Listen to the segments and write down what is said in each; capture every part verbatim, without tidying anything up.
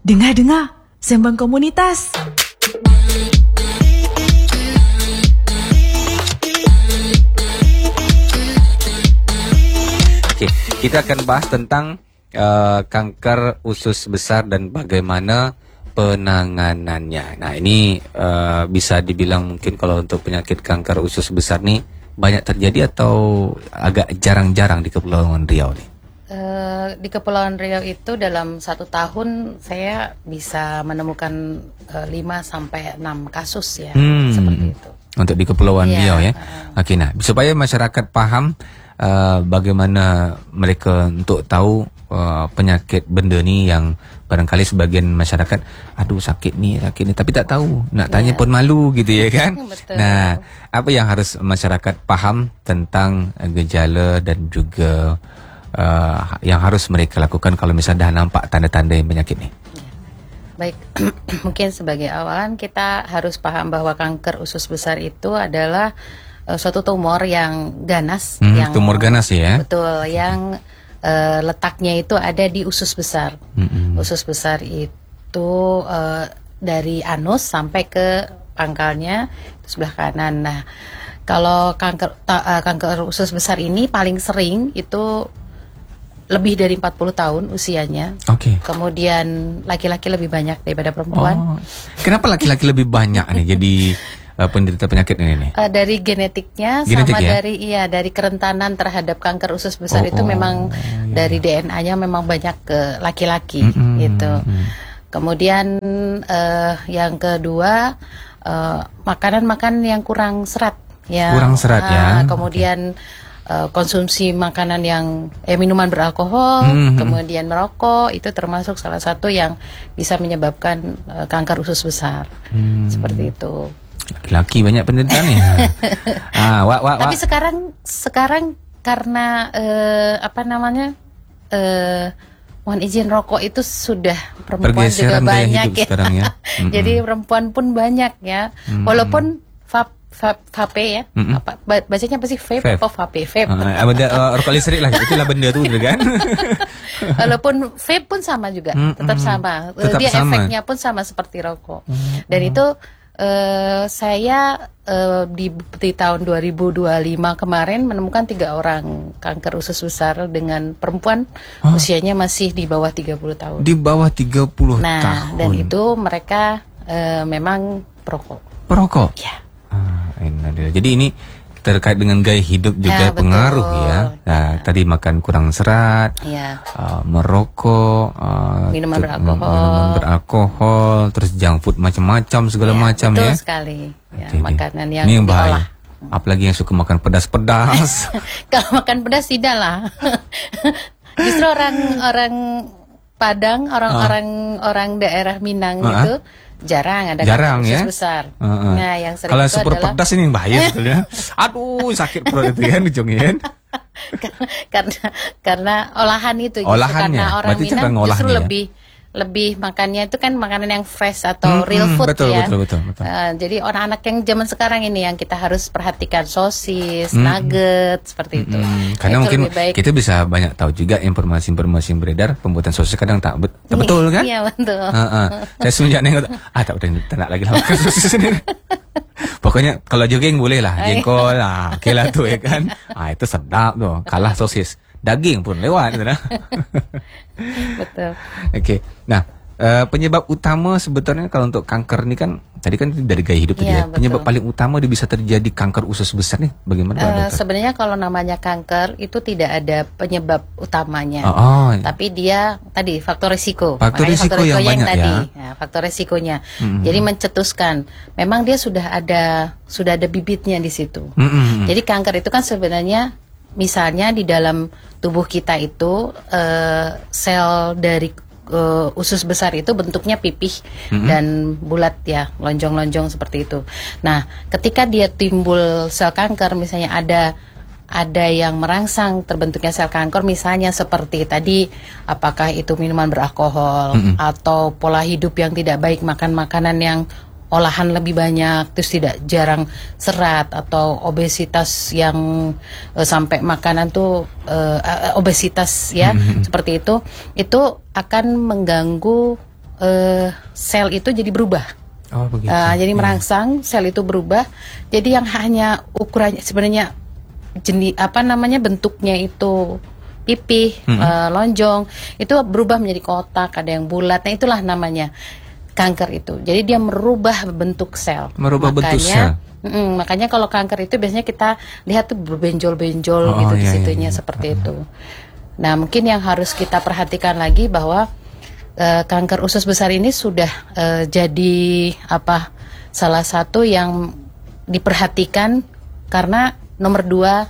Dengar-dengar, Sembang Komunitas. Oke, kita akan bahas tentang uh, kanker usus besar dan bagaimana penanganannya. Nah, ini uh, bisa dibilang mungkin kalau untuk penyakit kanker usus besar nih banyak terjadi atau agak jarang-jarang di Kepulauan Riau nih? Uh, di Kepulauan Riau itu dalam satu tahun saya bisa menemukan uh, lima sampai enam kasus ya, hmm, seperti itu. Untuk di Kepulauan ya, Riau ya. Uh, Oke, nah supaya masyarakat paham uh, bagaimana mereka untuk tahu uh, penyakit benda ni yang barangkali sebagian masyarakat, aduh sakit ni, sakit ni, tapi tak tahu, nak tanya yeah. pun malu gitu ya kan. Betul. Nah, apa yang harus masyarakat paham tentang uh, gejala dan juga uh, yang harus mereka lakukan kalau misalnya dah nampak tanda-tanda penyakit ni? Baik, mungkin sebagai awalan kita harus paham bahwa kanker usus besar itu adalah uh, suatu tumor yang ganas, hmm, yang tumor ganas ya. Betul, yang uh, letaknya itu ada di usus besar. Hmm. Usus besar itu uh, dari anus sampai ke pangkalnya sebelah kanan. Nah, kalau kanker uh, kanker usus besar ini paling sering itu lebih dari empat puluh tahun usianya. Oke. Okay. Kemudian laki-laki lebih banyak daripada perempuan. Oh. Kenapa laki-laki lebih banyak nih jadi uh, penderita penyakit ini nih? Uh, dari genetiknya Genetik, sama ya? dari iya dari kerentanan terhadap kanker usus besar oh, itu oh, memang iya. dari D N A-nya memang banyak ke laki-laki mm-hmm. gitu. Kemudian uh, yang kedua uh, makanan-makanan yang kurang serat ya. Kurang serat uh, ya. Kemudian okay. Uh, konsumsi makanan yang eh, minuman beralkohol, mm-hmm. kemudian merokok itu termasuk salah satu yang bisa menyebabkan uh, kanker usus besar. Mm. Seperti itu. Laki-laki banyak penderitaan ya. ah, wak, wak, Tapi wak. sekarang sekarang karena uh, apa namanya uh, mohon izin rokok itu sudah perempuan juga banyak ya. Sekarang ya. Mm-hmm. Jadi perempuan pun banyak ya. Mm-hmm. Walaupun vape vape ya, mm-hmm. apa bacanya apa sih vape, vape. atau vape vape? Uh, benda uh, rokok listrik lah, itulah benda tu kan. Walaupun vape pun sama juga, mm-hmm. tetap sama. Tetap Dia sama. Efeknya pun sama seperti rokok. Mm-hmm. Dan itu uh, saya uh, di, di tahun dua ribu dua puluh lima kemarin menemukan tiga orang kanker usus besar dengan perempuan huh? usianya masih di bawah tiga puluh tahun. Di bawah tiga puluh nah, tahun. Nah, dan itu mereka uh, memang perokok. Perokok? Ya. Jadi ini terkait dengan gaya hidup juga ya, pengaruh ya. Nah, ya. Tadi makan kurang serat, ya. uh, merokok, uh, minuman beralkohol, minuman beralkohol, terus junk food macam-macam segala ya, macam betul ya. Betul sekali. Ya, okay, makanan yang ini yang bahaya. Apalagi yang suka makan pedas-pedas. Kalau makan pedas tidak lah. Justru orang-orang Padang, orang-orang uh. orang daerah Minang uh-huh. itu jarang ada jarang usus ya? besar. Uh-uh. Nah, yang sering kalau itu super adalah pedas ini yang bahaya sebetulnya. Aduh, sakit perut itu kan ujungnya. karena karena olahan itu justru olahannya. Karena orang Berarti Minang justru ya? lebih lebih makannya itu kan makanan yang fresh atau hmm, real food betul, ya. Betul, betul, betul. Uh, jadi anak-anak yang zaman sekarang ini yang kita harus perhatikan sosis, hmm. nugget seperti itu. Hmm, karena nah, itu mungkin kita bisa banyak tahu juga informasi-informasi yang beredar pembuatan sosis kadang tak, bet- tak betul kan? Iya betul. Uh, uh. Saya semenjak nengok, ah tak betul, tak nak lagi lah makan sosis ini. Pokoknya kalau jogging boleh lah, jengkol, ah, oke lah tuh ya kan. Ah itu sedap tuh, kalah sosis. Daging pun lewat. Betul. Oke, okay. Nah. Uh, penyebab utama sebetulnya kalau untuk kanker ini kan tadi kan dari gaya hidup tadi ya, ya. Penyebab paling utama dia bisa terjadi kanker usus besar nih bagaimana Pak uh, dokter? Sebenarnya kalau namanya kanker itu tidak ada penyebab utamanya, oh, oh. tapi dia tadi faktor risiko. Faktor risiko yang, yang banyak tadi, ya. ya faktor risikonya. Mm-hmm. Jadi mencetuskan, memang dia sudah ada sudah ada bibitnya di situ. Mm-hmm. Jadi kanker itu kan sebenarnya misalnya di dalam tubuh kita itu uh, sel dari Uh, usus besar itu bentuknya pipih mm-hmm. dan bulat ya, lonjong-lonjong seperti itu. Nah, ketika dia timbul sel kanker, misalnya ada ada yang merangsang terbentuknya sel kanker, misalnya seperti tadi, apakah itu minuman beralkohol mm-hmm. atau pola hidup yang tidak baik, makan makanan yang olahan lebih banyak, terus tidak jarang serat, atau obesitas yang uh, sampai makanan tuh uh, uh, obesitas ya mm-hmm. seperti itu, itu akan mengganggu uh, sel itu jadi berubah. Oh begitu. Uh, jadi Ya. merangsang, sel itu berubah. Jadi yang hanya ukurannya sebenarnya jenis apa namanya bentuknya itu pipih, Mm-mm. uh, lonjong, itu berubah menjadi kotak, ada yang bulat. Nah itulah namanya kanker itu. Jadi dia merubah bentuk sel. Merubah bentuk sel. mm, makanya kalau kanker itu biasanya kita lihat tuh berbenjol-benjol Oh, gitu di iya, situnya iya, iya. seperti itu. Nah mungkin yang harus kita perhatikan lagi bahwa uh, kanker usus besar ini sudah uh, jadi apa salah satu yang diperhatikan karena nomor dua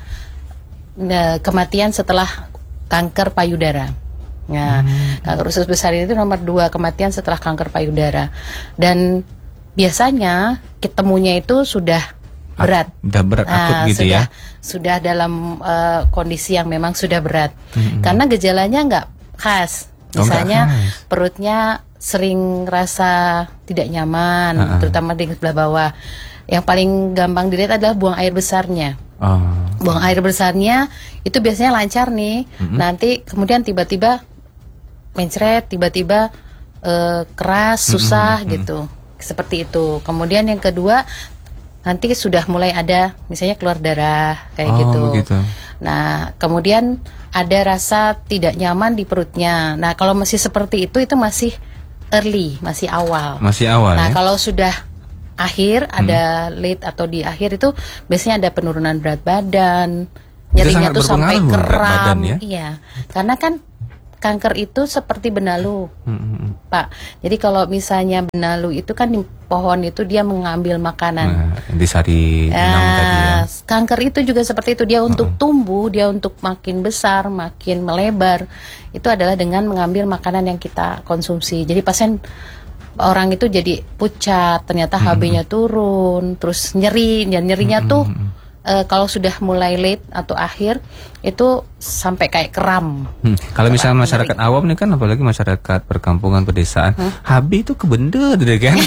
uh, kematian setelah kanker payudara. Nah, hmm. kanker usus besar itu nomor dua kematian setelah kanker payudara. Dan biasanya ketemunya itu sudah berat. Udah berat akut Nah, gitu sudah, ya. Sudah dalam uh, kondisi yang memang sudah berat. Hmm. Karena gejalanya nggak khas. Oh, nggak Misalnya khas. perutnya sering rasa tidak nyaman, Uh-uh. terutama di sebelah bawah. Yang paling gampang dilihat adalah buang air besarnya. Oh. Buang air besarnya itu biasanya lancar nih. Mm-hmm. Nanti kemudian tiba-tiba mencret, tiba-tiba eh, keras, susah Mm-hmm. gitu. Seperti itu. Kemudian yang kedua nanti sudah mulai ada misalnya keluar darah kayak Oh, gitu. begitu. Nah, kemudian ada rasa tidak nyaman di perutnya. Nah, kalau masih seperti itu itu masih early, masih awal. Masih awal Nah, ya. kalau sudah akhir, ada late atau di akhir itu biasanya ada penurunan berat badan, nyerinya sangat tuh sampai berpengaruh berat kram. badan ya? Iya, karena kan kanker itu seperti benalu, Mm-mm. Pak. Jadi kalau misalnya benalu itu kan di pohon itu dia mengambil makanan. Nah, yang disari enam tadi ya. Nah, kanker itu juga seperti itu, dia untuk tumbuh, dia untuk makin besar, makin melebar. Itu adalah dengan mengambil makanan yang kita konsumsi. Jadi pasien orang itu jadi pucat, ternyata H B-nya turun, terus nyeri, dan nyerinya tuh eh, kalau sudah mulai late atau akhir itu sampai kayak kram. Hmm. Kalau misalnya Nyeri. masyarakat awam nih kan, apalagi masyarakat perkampungan pedesaan, H B itu kebenda gitu kan.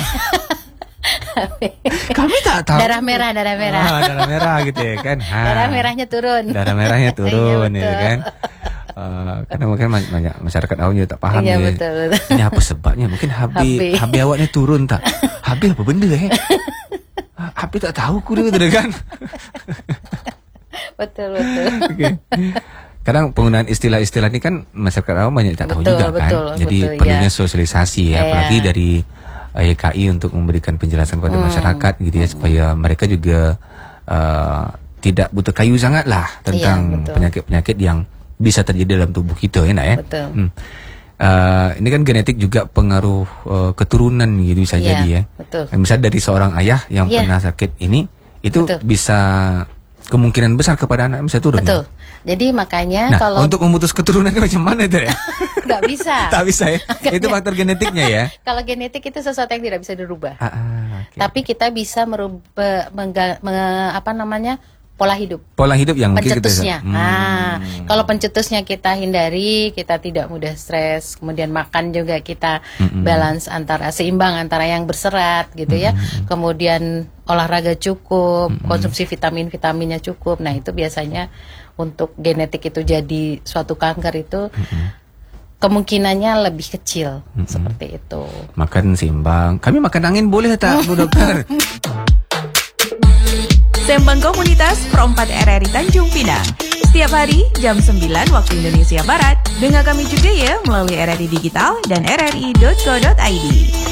Kami tak tahu. Darah merah, darah merah. Ah, darah merah gitu ya kan. Ah, Darah merahnya turun. Darah merahnya turun Iya, ya betul. kan. Eh, karena mungkin ma- banyak masyarakat awam juga tak paham Iya, ya. betul, betul. Ini apa sebabnya? Mungkin H B H B. H B awaknya turun tak? H B apa benda ya? H B tak tahu ku gitu kan. Betul, betul. Oke. Kadang penggunaan istilah-istilah ini kan masyarakat awam banyak tak tahu Betul, juga kan. betul, Jadi betul, perlunya ya. sosialisasi ya, Iya. apalagi dari Y K I untuk memberikan penjelasan kepada Hmm. masyarakat gitu ya, supaya mereka juga uh, tidak buta kayu sangat lah tentang Iya, betul. penyakit-penyakit yang bisa terjadi dalam tubuh kita ya, nak ya. Betul. Hmm. Uh, ini kan genetik juga pengaruh uh, keturunan gitu bisa Iya, jadi ya. betul. Misalnya dari seorang ayah yang Iya. pernah sakit ini, itu Betul. bisa kemungkinan besar kepada anak bisa turun. Betul. ya? Jadi makanya Nah, kalau untuk memutus keturunan itu macam mana itu ya? nggak bisa. Tak bisa ya. Itu faktor genetiknya ya. Kalau genetik itu sesuatu yang tidak bisa dirubah. Ah, ah, oke. Tapi kita bisa merubah mengga- me- apa namanya pola hidup. Pola hidup yang mungkin kita Pencetusnya. Hmm. Nah, kalau pencetusnya kita hindari, kita tidak mudah stres, kemudian makan juga kita Mm-mm. balance antara seimbang antara yang berserat gitu ya. Kemudian olahraga cukup, konsumsi vitamin-vitaminnya cukup. Nah, itu biasanya untuk genetik itu jadi suatu kanker itu kemungkinannya lebih kecil seperti itu. Makan seimbang. Kami makan angin boleh tak, Bu Dokter? Sembang Komunitas Pro empat R R I Tanjung Pinang. Setiap hari jam sembilan waktu Indonesia Barat. Dengar kami juga ya melalui R R I Digital dan r r i dot co dot i d.